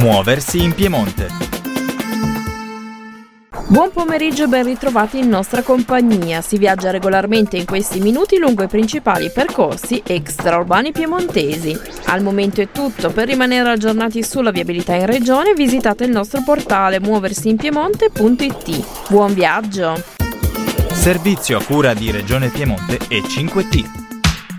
Muoversi in Piemonte. Buon pomeriggio e ben ritrovati in nostra compagnia. Si viaggia regolarmente in questi minuti lungo i principali percorsi extraurbani piemontesi. Al momento è tutto. Per rimanere aggiornati sulla viabilità in regione visitate il nostro portale muoversiinpiemonte.it. Buon viaggio! Servizio a cura di Regione Piemonte e 5T.